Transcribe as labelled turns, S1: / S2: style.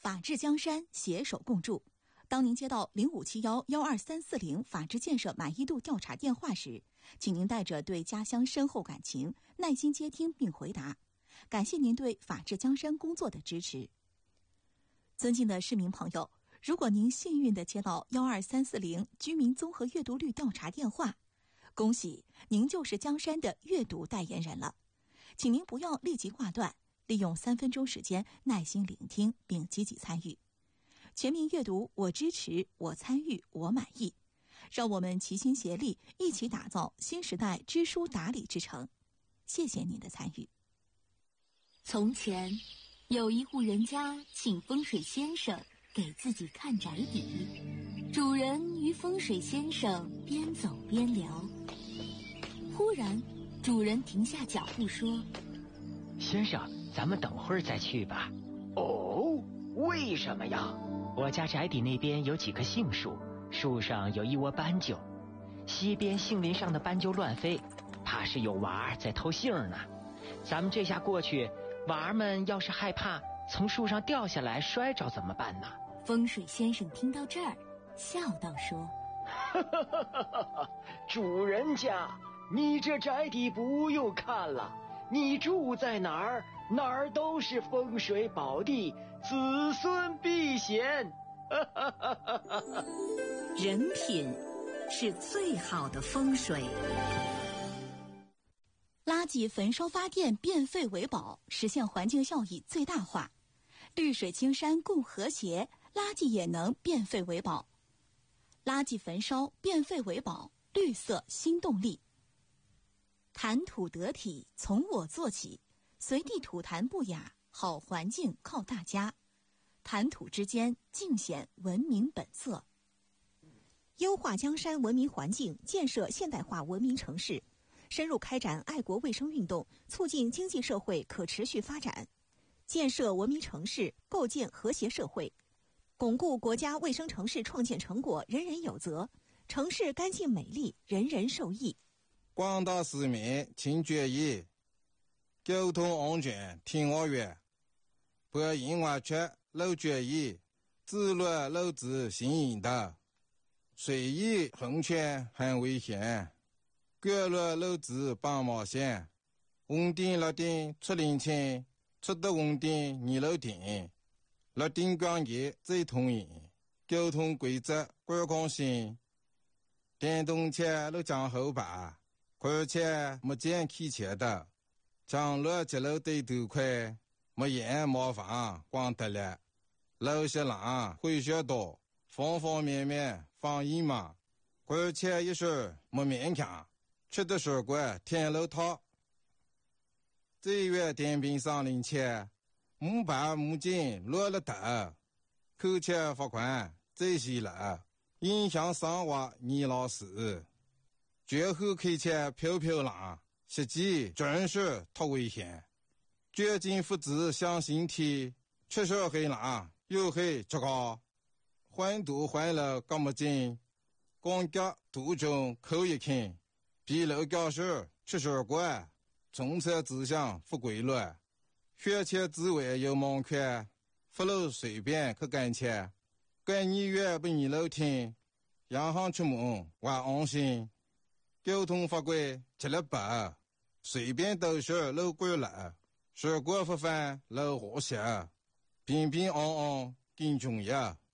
S1: 法治江山携手共筑。当您接到0571-12340法治建设满意度调查电话时，请您带着对家乡深厚感情，耐心接听并回答。感谢您对法治江山工作的支持。尊敬的市民朋友，如果您幸运地接到12340居民综合阅读率调查电话，恭喜您就是江山的阅读代言人了。请您不要立即挂断，利用3分钟时间耐心聆听并积极参与。全民阅读，我支持，我参与，我满意。让我们齐心协力，一起打造新时代知书达理之城。谢谢您的参与。
S2: 从前有一户人家请风水先生给自己看宅邸，主人与风水先生边走边聊。忽然主人停下脚步说：
S3: 先生，咱们等会儿再去吧。
S4: 哦，为什么呀？
S3: 我家宅邸那边有几棵杏树，树上有一窝斑鸠，西边杏林上的斑鸠乱飞，怕是有娃儿在偷杏呢。咱们这下过去，娃儿们要是害怕从树上掉下来摔着怎么办呢？
S2: 风水先生听到这儿笑道说：
S4: 主人家，你这宅邸不用看了，你住在哪儿，哪儿都是风水宝地，子孙必贤。
S5: 人品是最好的风水。
S1: 垃圾焚烧发电，变废为宝，实现环境效益最大化。绿水青山共和谐，垃圾也能变废为宝。垃圾焚烧，变废为宝，绿色新动力。谈吐得体，从我做起，随地吐痰不雅，好环境靠大家。谈吐之间，尽显文明本色。
S6: 优化江山文明环境，建设现代化文明城市，深入开展爱国卫生运动，促进经济社会可持续发展，建设文明城市，构建和谐社会，巩固国家卫生城市创建成果人人有责，城市干净美丽，人人受益。
S7: 广大市民请注意，交通安全听我话，不因为缺漏注意，自乱漏子行引导，随意横穿很危险，干乱漏子帮冒险，红灯绿灯出领情，出得红灯你漏停，绿灯光业最通行，交通规则观光性，电动车都讲后排，而且没见开车的，将路节路对头快，没烟没房光得了，路些浪会学多，方方面面防疫嘛，而且也是没勉强，吃的水果天路套。这月电瓶上领钱，木板木筋落了头，扣钱罚款这些了，影响生活你老师。绝后开车飘飘浪，实际真是太危险。绝境父子相形体，确实很浪，又很糟糕。环堵环了干么紧，光脚途中口一看，比路教室吃水果，从车指向不规律，学前之外有门槛，不路随便去干切，干你越不你路听，洋行出门我安心。交通法规吃了白，随便都是路过了，水果不犯路和谐，平平安安更重要。